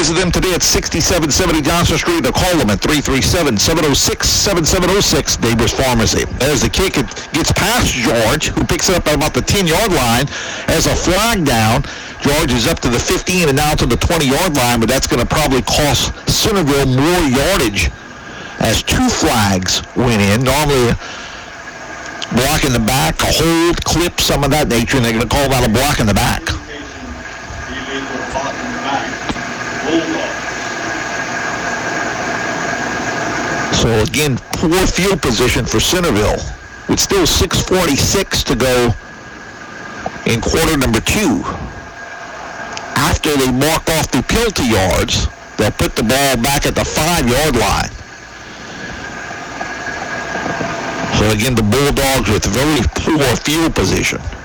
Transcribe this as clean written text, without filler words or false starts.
Visit them today at 6770 Johnson Street or call them at 337-706-7706, Neighbors Pharmacy. As the kick, it gets past George, who picks it up at about the 10-yard line. As a flag down, George is up to the 15 and now to the 20-yard line, but that's going to probably cost Centerville more yardage as 2 flags went in. Normally, block in the back, a hold, clip, some of that nature, and they're going to call that a block in the back. So again, poor field position for Centerville with still 6:46 to go in quarter number 2. After they mark off the penalty yards, they'll put the ball back at the 5-yard line. So again, the Bulldogs with very poor field position.